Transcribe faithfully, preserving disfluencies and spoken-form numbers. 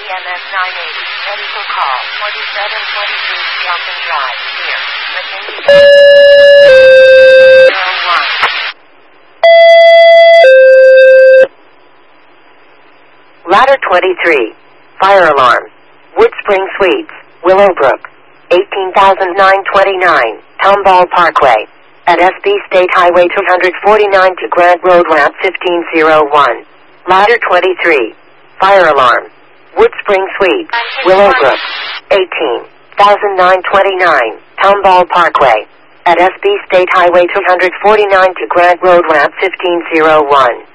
M S nine eighty, ready for call, twenty-seven twenty-three Skelton Drive, here, McKinney zero one. Ladder twenty-three, fire alarm, Wood Spring Suites, Willowbrook, eighteen thousand nine hundred twenty-nine, Tomball Parkway, at S B State Highway two forty-nine to Grant Road Ramp fifteen oh one. Ladder twenty-three, fire alarm, Wood Spring Suites, Willowbrook, eighteen thousand nine hundred twenty-nine, Tomball Parkway, at S B State Highway two forty-nine to Grant Road Ramp fifteen oh one.